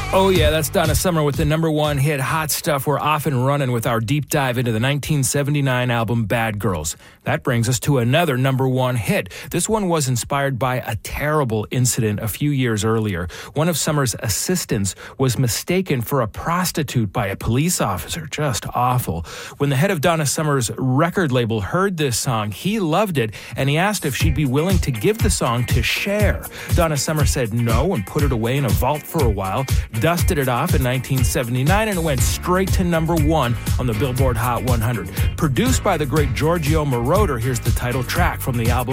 Oh yeah, that's Donna Summer with the number one hit, Hot Stuff. We're off and running with our deep dive into the 1979 album Bad Girls. That brings us to another number one hit. This one was inspired by a terrible incident a few years earlier. One of Summer's assistants was mistaken for a prostitute by a police officer. Just awful. When the head of Donna Summer's record label heard this song, he loved it, and he asked if she'd be willing to give the song to Cher. Donna Summer said no and put it away in a vault for a while, dusted it off in 1979, and it went straight to number one on the Billboard Hot 100. Produced by the great Giorgio Moroder, here's the title track from the album.